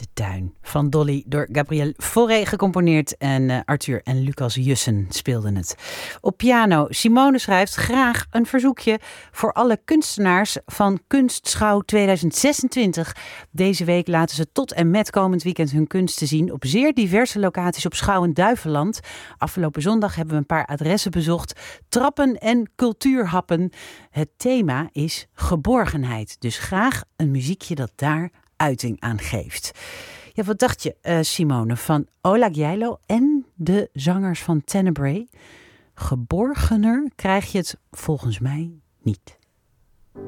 De Tuin van Dolly door Gabriel Fauré gecomponeerd en Arthur en Lucas Jussen speelden het. Op piano, Simone schrijft graag een verzoekje voor alle kunstenaars van Kunstschouw 2026. Deze week laten ze tot en met komend weekend hun kunsten zien op zeer diverse locaties op Schouw en Duiveland. Afgelopen zondag hebben we een paar adressen bezocht. Trappen en cultuurhappen. Het thema is geborgenheid. Dus graag een muziekje dat daar uiting aan geeft. Ja, wat dacht je, Simone, van Ola Gjeilo en de zangers van Tenebrae? Geborgener krijg je het volgens mij niet.